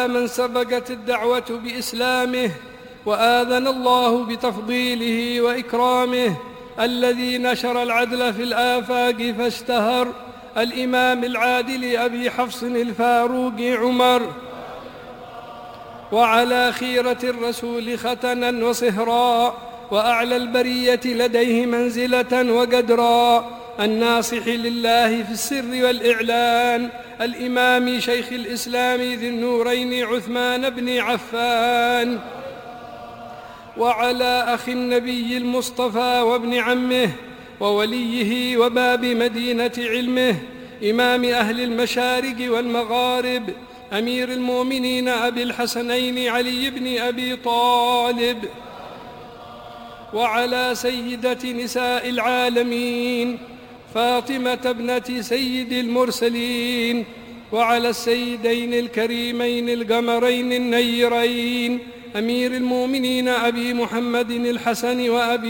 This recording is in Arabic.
من سبقت الدعوة بإسلامه وآذن الله بتفضيله وإكرامه، الذي نشر العدل في الآفاق فاشتهر، الإمام العادل أبي حفص الفاروق عمر، وعلى خيرة الرسول ختنا وصهرا، وأعلى البرية لديه منزلة وقدرا، الناصح لله في السر والإعلان، الإمام شيخ الإسلام ذي النورين عثمان بن عفان، وعلى أخي النبي المصطفى وابن عمه ووليه وباب مدينة علمه، إمام أهل المشارق والمغارب، أمير المؤمنين أبي الحسنين علي بن أبي طالب، وعلى سيدة نساء العالمين فاطمة ابنة سيد المرسلين، وعلى السيدين الكريمين القمرين النيرين، أمير المؤمنين أبي محمد الحسن وأبي